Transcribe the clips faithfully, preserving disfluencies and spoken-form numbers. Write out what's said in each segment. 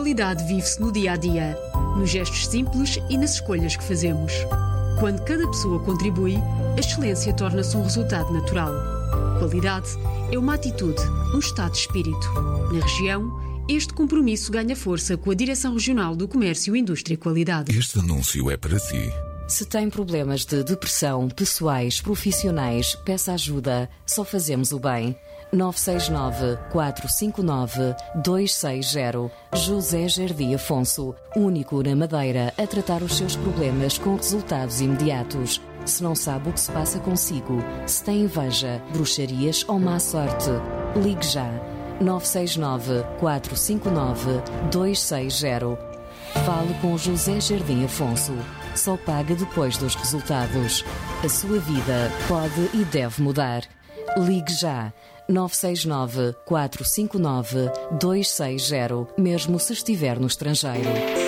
qualidade vive-se no dia-a-dia, nos gestos simples e nas escolhas que fazemos. Quando cada pessoa contribui, a excelência torna-se um resultado natural. Qualidade é uma atitude, um estado de espírito. Na região, este compromisso ganha força com a Direção Regional do Comércio, Indústria e Qualidade. Este anúncio é para si. Se tem problemas de depressão, pessoais, profissionais, peça ajuda. Só fazemos o bem. nove seis nove, quatro cinco nove, dois seis zero. José Jardim Afonso, único na Madeira a tratar os seus problemas com resultados imediatos. Se não sabe o que se passa consigo, se tem inveja, bruxarias ou má sorte, ligue já. nove seis nove, quatro cinco nove, dois seis zero. Fale com José Jardim Afonso. Só paga depois dos resultados. A sua vida pode e deve mudar. Ligue já. nove seis nove, quatro cinco nove, dois seis zero, mesmo se estiver no estrangeiro.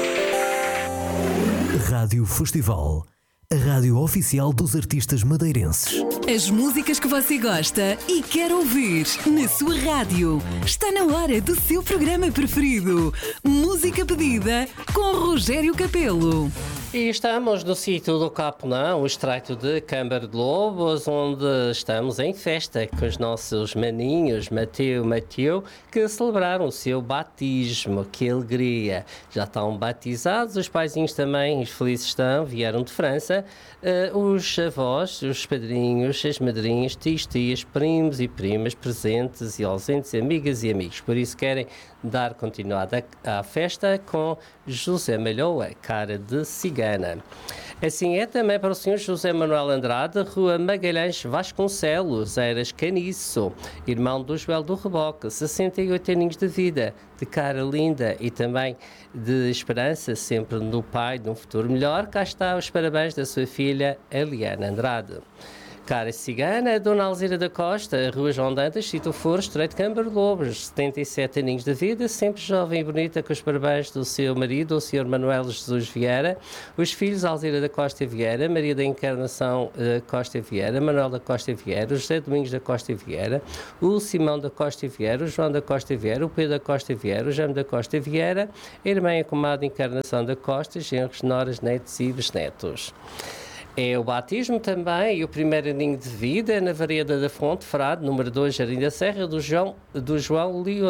Rádio Festival, a rádio oficial dos artistas madeirenses. As músicas que você gosta e quer ouvir na sua rádio. Está na hora do seu programa preferido. Música pedida com Rogério Capelo. E estamos no sítio do Capelão, o estreito de Câmara de Lobos, onde estamos em festa com os nossos maninhos, Mateu e Mateu, que celebraram o seu batismo. Que alegria! Já estão batizados, os paizinhos também, os felizes estão, vieram de França, uh, os avós, os padrinhos, as madrinhas, tios, tias, primos e primas, presentes e ausentes, amigas e amigos. Por isso querem dar continuidade à festa com José Malhoa, cara de cigana. Assim é também para o senhor José Manuel Andrade, Rua Magalhães Vasconcelos, Eiras Caniço, irmão do Joel do Reboque, sessenta e oito aninhos de vida, de cara linda e também de esperança, sempre no pai de um futuro melhor. Cá está os parabéns da sua filha, Eliana Andrade. Cara cigana, Dona Alzira da Costa, Rua João Dantas, Sítio Foro, Estreito de Câmara de Lobos, setenta e sete aninhos de vida, sempre jovem e bonita, com os parabéns do seu marido, o senhor Manuel Jesus Vieira, os filhos Alzira da Costa Vieira, Maria da Encarnação uh, Costa Vieira, Manuel da Costa Vieira, o José Domingos da Costa Vieira, o Simão da Costa Vieira, o João da Costa Vieira, o Pedro da Costa Vieira, o Jaime da Costa Vieira, a irmã e a comadre Encarnação da Costa, genros, noras, netos e bisnetos. É o batismo também e o primeiro aninho de vida na Vareda da Fonte, Frade, número dois, Jardim da Serra, do João, do João Leo